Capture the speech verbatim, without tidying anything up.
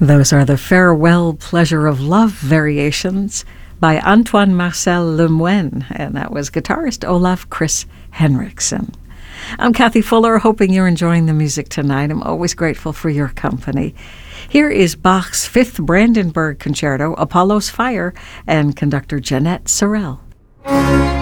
Those are the Farewell Pleasure of Love variations by Antoine Marcel Lemoine, and that was guitarist Olaf Chris Henriksen. I'm Kathy Fuller, hoping you're enjoying the music tonight. I'm always grateful for your company. Here is Bach's Fifth Brandenburg Concerto, Apollo's Fire, and conductor Jeanette Sorel.